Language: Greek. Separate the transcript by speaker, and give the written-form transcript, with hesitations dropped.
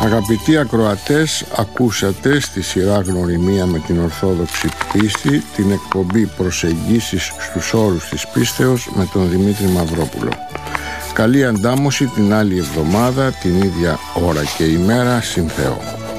Speaker 1: Αγαπητοί ακροατές, ακούσατε στη σειρά Γνωριμία με την Ορθόδοξη Πίστη την εκπομπή Προσεγγίσεις στους όρους της πίστεως με τον Δημήτρη Μαυρόπουλο. Καλή αντάμωση την άλλη εβδομάδα, την ίδια ώρα και ημέρα, συν Θεό.